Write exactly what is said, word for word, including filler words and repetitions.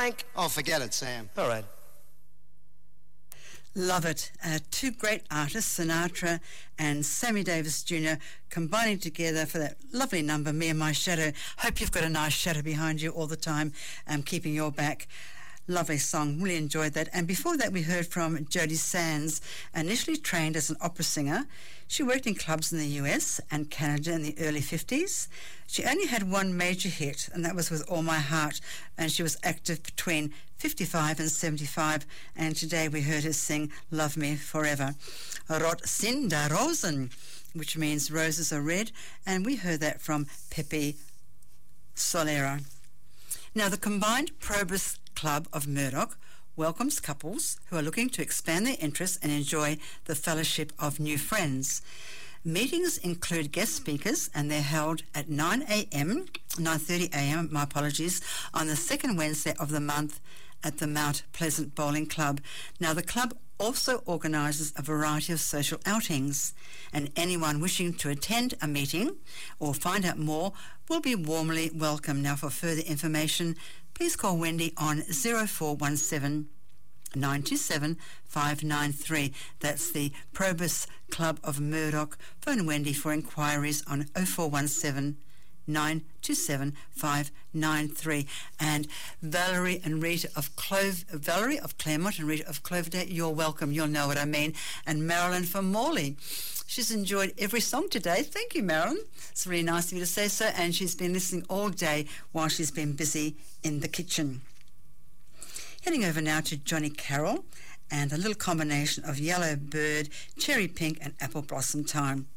Frank? Oh, forget it, Sam. All right. Love it. Uh, two great artists, Sinatra and Sammy Davis Junior, combining together for that lovely number, Me and My Shadow. Hope you've got a nice shadow behind you all the time, um, keeping your back. Lovely song, really enjoyed that. And before that we heard from Jodie Sands, initially trained as an opera singer. She worked in clubs in the U S and Canada in the early fifties. She only had one major hit, and that was with All My Heart, and she was active between fifty-five and seventy-five, and today we heard her sing Love Me Forever. Rot sind da Rosen, which means roses are red, and we heard that from Pepe Solera. Now, the combined Probus Club of Murdoch welcomes couples who are looking to expand their interests and enjoy the fellowship of new friends. Meetings include guest speakers, and they're held at nine a.m., nine thirty a.m., my apologies, on the second Wednesday of the month at the Mount Pleasant Bowling Club. Now, the club also organises a variety of social outings, and anyone wishing to attend a meeting or find out more will be warmly welcome. Now, for further information, please call Wendy on zero four one seven, nine two seven, five nine three. That's the Probus Club of Murdoch. Phone Wendy for inquiries on zero four one seven, nine two seven, five nine three. And Valerie and Rita of Clove, Valerie of Claremont and Rita of Cloverdale, you're welcome. You'll know what I mean. And Marilyn from Morley. She's enjoyed every song today. Thank you, Marilyn. It's really nice of you to say so. And she's been listening all day while she's been busy in the kitchen. Heading over now to Johnny Carroll and a little combination of Yellow Bird, Cherry Pink and Apple Blossom Time.